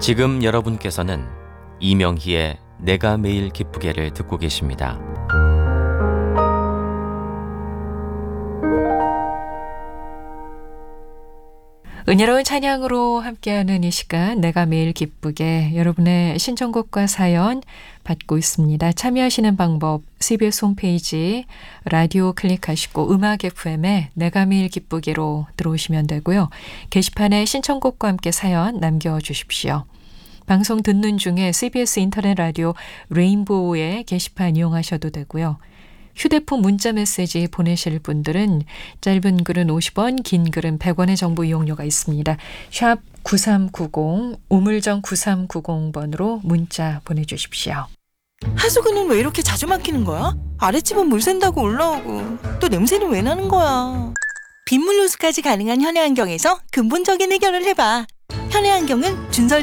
지금 여러분께서는 이명희의 내가 매일 기쁘게를 듣고 계십니다. 은혜로운 찬양으로 함께하는 이 시간, 내가 매일 기쁘게, 여러분의 신청곡과 사연 받고 있습니다. 참여하시는 방법 CBS 홈페이지 라디오 클릭하시고 음악 FM에 내가 매일 기쁘게로 들어오시면 되고요. 게시판에 신청곡과 함께 사연 남겨주십시오. 방송 듣는 중에 CBS 인터넷 라디오 레인보우의 게시판 이용하셔도 되고요. 휴대폰 문자 메시지 보내실 분들은 짧은 글은 50원, 긴 글은 100원의 정보 이용료가 있습니다. 샵 9390, 우물정 9390번으로 문자 보내주십시오. 하수구는 왜 이렇게 자주 막히는 거야? 아랫집은 물 샌다고 올라오고 또 냄새는 왜 나는 거야? 빗물 호수까지 가능한 현해안경에서 근본적인 해결을 해봐. 현해안경은 준설